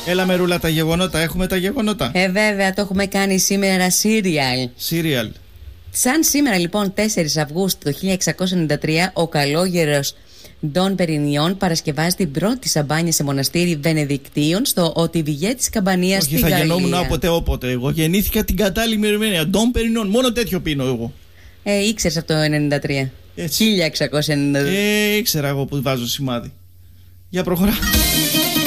Έλα Μερούλα, τα γεγονότα. Έχουμε τα γεγονότα. Βέβαια, το έχουμε κάνει σήμερα serial. Σαν σήμερα λοιπόν 4 Αυγούστου το 1693, ο καλόγερος Ντον Περινιόν παρασκευάζει την πρώτη σαμπάνια σε μοναστήρι Βενεδικτίων στο Οτιβιγέ της Καμπανίας στη Γαλλία. Όχι, θα γεννόμουν όποτε. Εγώ γεννήθηκα την κατάλληλη ημερομηνία. Ντον Περινιόν, μόνο τέτοιο πίνω εγώ. Ήξερες από το 1993. 1693. Ήξερα εγώ που βάζω σημάδι. Για προχωρά.